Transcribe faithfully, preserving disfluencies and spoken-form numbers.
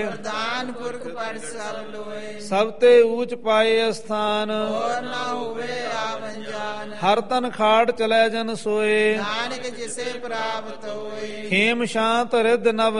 ਪ੍ਰਧਾਨ ਪੁਰਖ ਪਰ ਸਭ ਲੋਏ। ਸਭ ਤੇ ਊਚ ਪਾਏ ਅਸਥਾਨ, ਹੋਰ ਨਾ ਹੋਵੇ ਆਪ ਅਣਜਾਨ। ਹਰ ਤਨ ਖਾੜ ਚਲੈ ਜਨ ਸੋਏ, ਨਾਨਕ ਜਿਸੇ ਪ੍ਰਾਪਤ ਹੋਏ। ਖੇਮ ਸ਼ਾਂਤ ਰਿਦ ਨਵ